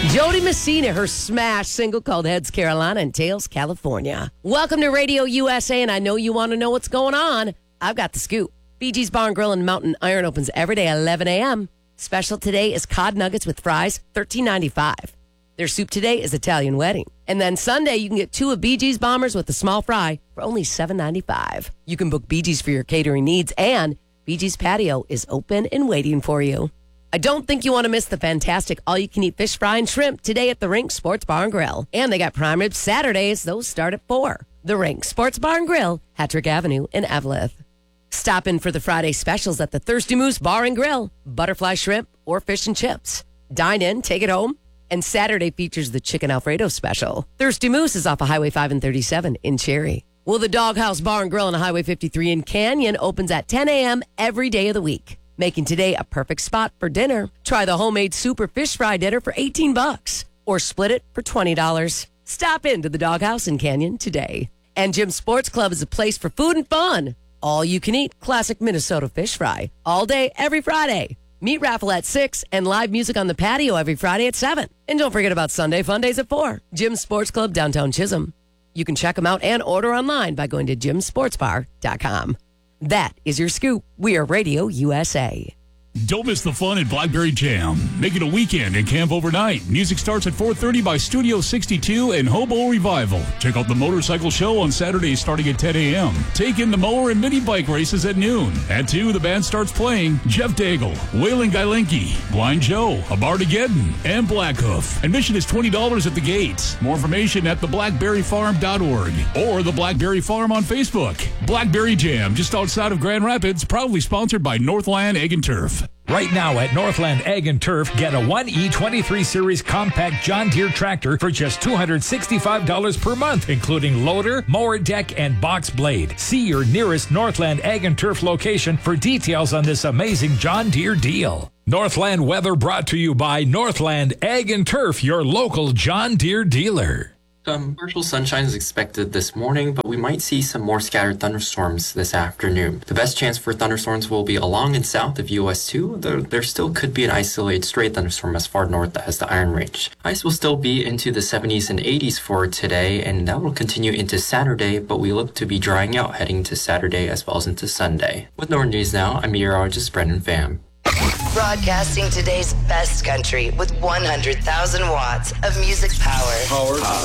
Jody Messina, her smash single called Heads Carolina and Tails California. Welcome to Radio USA, and I know you want to know what's going on. I've got the scoop. Bee Gees Bar and Grill in Mountain Iron opens every day at 11 a.m. Special today is cod nuggets with fries, $13.95. Their soup today is Italian wedding. And then Sunday, you can get 2 of Bee Gees Bombers with a small fry for only $7.95. You can book Bee Gees for your catering needs, and Bee Gees Patio is open and waiting for you. I don't think you want to miss the fantastic all-you-can-eat fish fry and shrimp today at the Rink Sports Bar and Grill. And they got prime rib Saturdays. Those start at 4. The Rink Sports Bar and Grill, Hattrick Avenue in Eveleth. Stop in for the Friday specials at the Thirsty Moose Bar and Grill. Butterfly shrimp or fish and chips. Dine in, take it home. And Saturday features the Chicken Alfredo special. Thirsty Moose is off of Highway 5 and 37 in Cherry. Well, the Doghouse Bar and Grill on Highway 53 in Canyon opens at 10 a.m. every day of the week, making today a perfect spot for dinner. Try the homemade super fish fry dinner for $18 or split it for $20. Stop into the Doghouse in Canyon today. And Jim Sports Club is a place for food and fun. All you can eat classic Minnesota fish fry all day, every Friday. Meat raffle at 6 and live music on the patio every Friday at 7. And don't forget about Sunday fun days at 4. Jim Sports Club, downtown Chisholm. You can check them out and order online by going to jimsportsbar.com. That is your scoop. We are Radio USA. Don't miss the fun at Blackberry Jam. Make it a weekend and camp overnight. Music starts at 4:30 by Studio 62 and Hobo Revival. Check out the motorcycle show on Saturdays starting at 10 a.m. Take in the mower and mini bike races at noon. At 2, the band starts playing Jeff Daigle, Waylon Gailenki, Blind Joe, Abardageddon, and Blackhoof. Admission is $20 at the gates. More information at theblackberryfarm.org or the Blackberry Farm on Facebook. Blackberry Jam, just outside of Grand Rapids, proudly sponsored by Northland Egg and Turf. Right now at Northland Ag and Turf, get a 1E23 Series compact John Deere tractor for just $265 per month, including loader, mower deck, and box blade. See your nearest Northland Ag and Turf location for details on this amazing John Deere deal. Northland weather brought to you by Northland Ag and Turf, your local John Deere dealer. Some partial sunshine is expected this morning, but we might see some more scattered thunderstorms this afternoon. The best chance for thunderstorms will be along and south of US 2, though there still could be an isolated stray thunderstorm as far north as the Iron Range. Ice will still be into the 70s and 80s for today, and that will continue into Saturday, but we look to be drying out heading to Saturday as well as into Sunday. With Northern News Now, I'm meteorologist Brendan Pham. Broadcasting today's best country with 100,000 watts of music power.